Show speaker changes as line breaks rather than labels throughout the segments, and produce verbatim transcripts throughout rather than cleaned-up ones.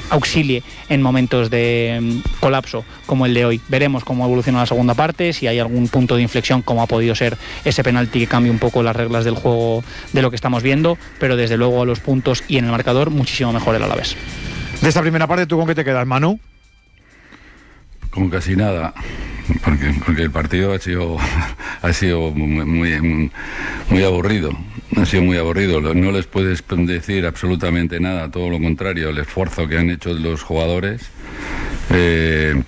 auxilie en momentos de um, colapso como el de hoy. Veremos cómo evoluciona la segunda parte, si hay algún punto de inflexión como ha podido ser ese penalti que cambie un poco las reglas del juego de lo que estamos viendo, pero desde luego a los puntos y en el marcador muchísimo mejor el Alavés.
De esta primera parte, ¿tú con qué te quedas, Manu?
Con casi nada, porque, porque el partido ha sido ha sido muy, muy, muy aburrido, ha sido muy aburrido, no les puedes decir absolutamente nada, todo lo contrario, el esfuerzo que han hecho los jugadores, eh,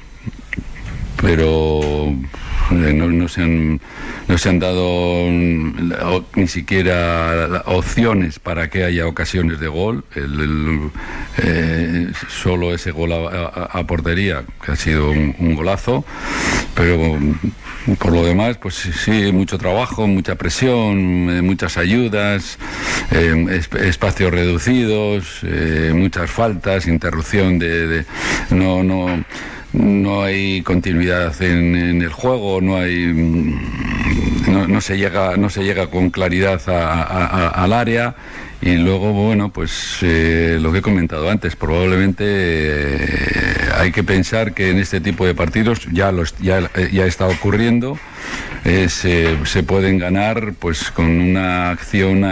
pero no, no, se han, no se han dado ni siquiera opciones para que haya ocasiones de gol. El, el, eh, solo ese gol a, a, a portería, que ha sido un, un golazo, pero por lo demás, pues sí, mucho trabajo, mucha presión, eh, muchas ayudas, eh, es, espacios reducidos, eh, muchas faltas, interrupción de, de no, no no hay continuidad en, en el juego, no hay no, no se llega no se llega con claridad a, a, a, al área. Y luego, bueno, pues eh, lo que he comentado antes, probablemente eh, hay que pensar que en este tipo de partidos ya los ya, ya está ocurriendo, eh, se, se pueden ganar pues con una acción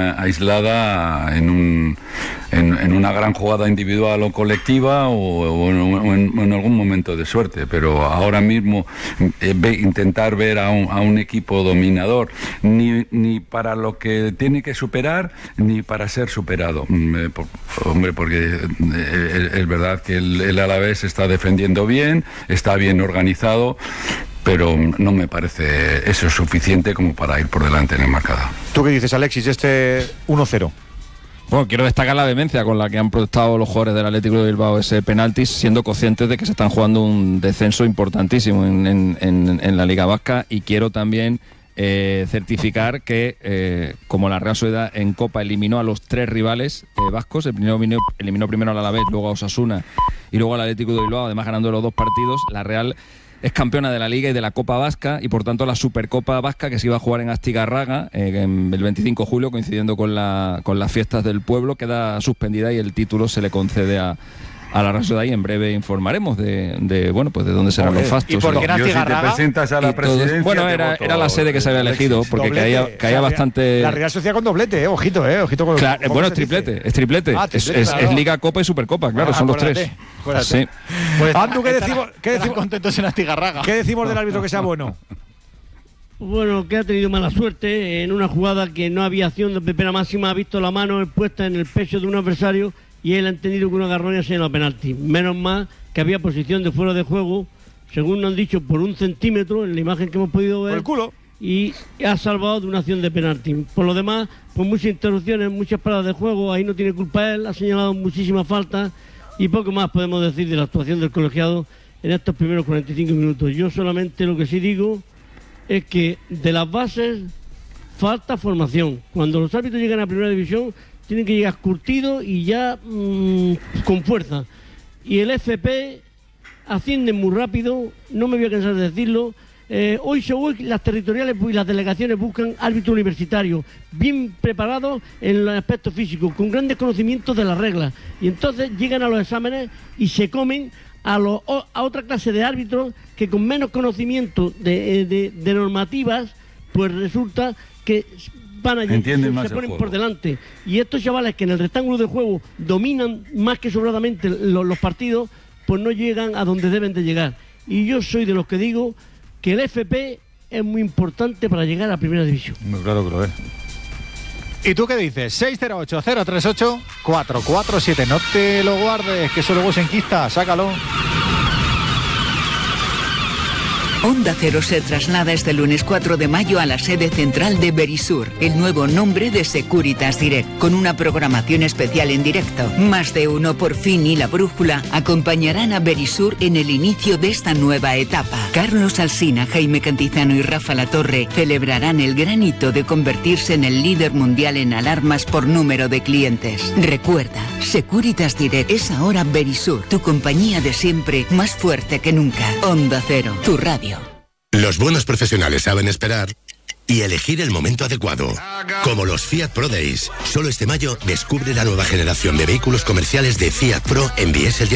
aislada en un en, en una gran jugada individual o colectiva, o, o, en, o, en, o en algún momento de suerte, pero ahora mismo eh, ve, intentar ver a un, a un equipo dominador ni, ni para lo que tiene que superar ni para ser superado, eh, por, hombre, porque eh, es verdad que el, el Alavés está defendiendo bien, está bien organizado, pero no me parece eso suficiente como para ir por delante en el marcador.
¿Tú qué dices, Alexis, este uno cero?
Bueno, quiero destacar la vehemencia con la que han protestado los jugadores del Atlético de Bilbao ese penalti, siendo conscientes de que se están jugando un descenso importantísimo en, en, en, en la Liga Vasca, y quiero también Eh, certificar que eh, como la Real Sociedad en Copa eliminó a los tres rivales eh, vascos, el primero eliminó, eliminó primero al Alavés, luego a Osasuna y luego al Atlético de Bilbao, además ganando los dos partidos, la Real es campeona de la Liga y de la Copa Vasca, y por tanto la Supercopa Vasca, que se iba a jugar en Astigarraga eh, en el veinticinco de julio, coincidiendo con, la, con las fiestas del pueblo, queda suspendida y el título se le concede a a la Real Sociedad, y en breve informaremos de, de bueno, pues de dónde serán
Oye,
los fastos.
¿y por qué
no, yo, si te presentas a la presidencia,
bueno, era, era la sede que se había elegido, porque
doblete,
caía, caía
la,
bastante.
La Real Sociedad con doblete, eh, ojito, eh, ojito con.
Claro, bueno, es triplete, dice? es triplete,
ah,
es,
triplete
es,
claro.
es Liga, Copa y Supercopa, claro, ah, son acuérdate, los tres.
Acuérdate.
Sí.
Pues, Andu, ¿qué decimos? ¿Qué decimos?
Contentos en Astigarraga.
¿Qué decimos del árbitro que sea bueno?
Bueno, que ha tenido mala suerte en una jugada que no había acción de pena máxima, ha visto la mano puesta en el pecho de un adversario y él ha entendido que una garroña se llama penalti. Menos mal que había posición de fuera de juego, según nos han dicho, por un centímetro en la imagen que hemos podido ver.
Por el culo.
Y ha salvado de una acción de penalti. Por lo demás, pues muchas interrupciones, muchas paradas de juego, ahí no tiene culpa él, ha señalado muchísimas faltas y poco más podemos decir de la actuación del colegiado en estos primeros cuarenta y cinco minutos. Yo solamente lo que sí digo es que de las bases falta formación. Cuando los árbitros llegan a primera división tienen que llegar curtidos y ya mmm, con fuerza. Y el F P asciende muy rápido, no me voy a cansar de decirlo. Eh, hoy se hoy las territoriales y las delegaciones buscan árbitros universitarios, bien preparados en el aspecto físico, con grandes conocimientos de las reglas. Y entonces llegan a los exámenes y se comen a, los, a otra clase de árbitros que con menos conocimiento de, de, de normativas, pues resulta que van allí, se, se ponen por delante. Y estos chavales que en el rectángulo de juego dominan más que sobradamente los, los partidos, pues no llegan a donde deben de llegar. Y yo soy de los que digo que el F P es muy importante para llegar a primera división.
Muy claro que lo es. ¿Y tú qué dices? seis cero ocho, cero tres ocho, cuatro cuatro siete. No te lo guardes, que eso luego se enquista. Sácalo.
Onda Cero se traslada este lunes cuatro de mayo a la sede central de Verisur, el nuevo nombre de Securitas Direct, con una programación especial en directo. Más de uno por fin y La Brújula acompañarán a Verisur en el inicio de esta nueva etapa. Carlos Alsina, Jaime Cantizano y Rafa Latorre celebrarán el gran hito de convertirse en el líder mundial en alarmas por número de clientes. Recuerda, Securitas Direct es ahora Verisur, tu compañía de siempre, más fuerte que nunca. Onda Cero, tu radio.
Los buenos profesionales saben esperar y elegir el momento adecuado. Como los Fiat Pro Days. Solo este mayo descubre la nueva generación de vehículos comerciales de Fiat Pro en Biesel.